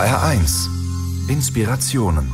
HR1 Inspirationen.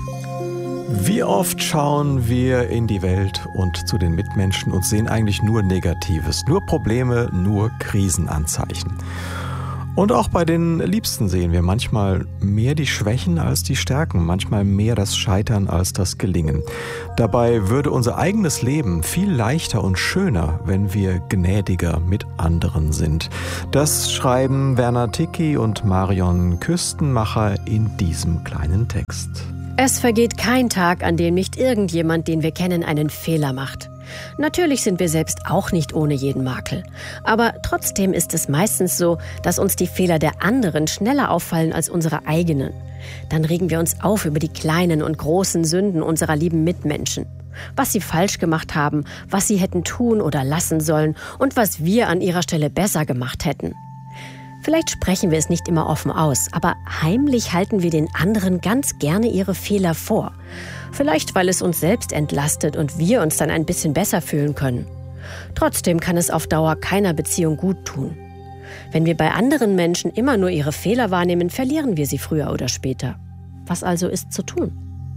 Wie oft schauen wir in die Welt und zu den Mitmenschen und sehen eigentlich nur Negatives, nur Probleme, nur Krisenanzeichen. Und auch bei den Liebsten sehen wir manchmal mehr die Schwächen als die Stärken, manchmal mehr das Scheitern als das Gelingen. Dabei würde unser eigenes Leben viel leichter und schöner, wenn wir gnädiger mit anderen sind. Das schreiben Werner Ticki und Marion Küstenmacher in diesem kleinen Text. Es vergeht kein Tag, an dem nicht irgendjemand, den wir kennen, einen Fehler macht. Natürlich sind wir selbst auch nicht ohne jeden Makel. Aber trotzdem ist es meistens so, dass uns die Fehler der anderen schneller auffallen als unsere eigenen. Dann regen wir uns auf über die kleinen und großen Sünden unserer lieben Mitmenschen. Was sie falsch gemacht haben, was sie hätten tun oder lassen sollen und was wir an ihrer Stelle besser gemacht hätten. Vielleicht sprechen wir es nicht immer offen aus, aber heimlich halten wir den anderen ganz gerne ihre Fehler vor. Vielleicht, weil es uns selbst entlastet und wir uns dann ein bisschen besser fühlen können. Trotzdem kann es auf Dauer keiner Beziehung gut tun. Wenn wir bei anderen Menschen immer nur ihre Fehler wahrnehmen, verlieren wir sie früher oder später. Was also ist zu tun?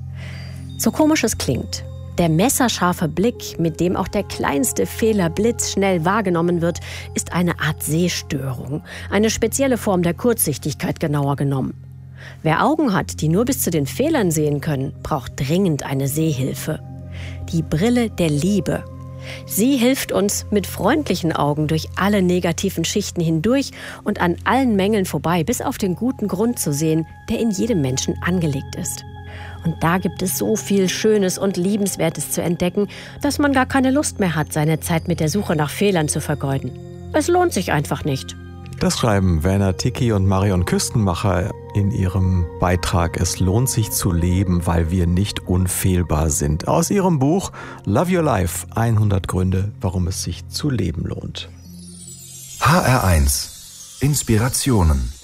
So komisch es klingt. Der messerscharfe Blick, mit dem auch der kleinste Fehler blitzschnell wahrgenommen wird, ist eine Art Sehstörung, eine spezielle Form der Kurzsichtigkeit genauer genommen. Wer Augen hat, die nur bis zu den Fehlern sehen können, braucht dringend eine Sehhilfe. Die Brille der Liebe. Sie hilft uns mit freundlichen Augen durch alle negativen Schichten hindurch und an allen Mängeln vorbei, bis auf den guten Grund zu sehen, der in jedem Menschen angelegt ist. Und da gibt es so viel Schönes und Liebenswertes zu entdecken, dass man gar keine Lust mehr hat, seine Zeit mit der Suche nach Fehlern zu vergeuden. Es lohnt sich einfach nicht. Das schreiben Werner Ticki und Marion Küstenmacher in ihrem Beitrag Es lohnt sich zu leben, weil wir nicht unfehlbar sind. Aus ihrem Buch Love Your Life, 100 Gründe, warum es sich zu leben lohnt. HR1 Inspirationen.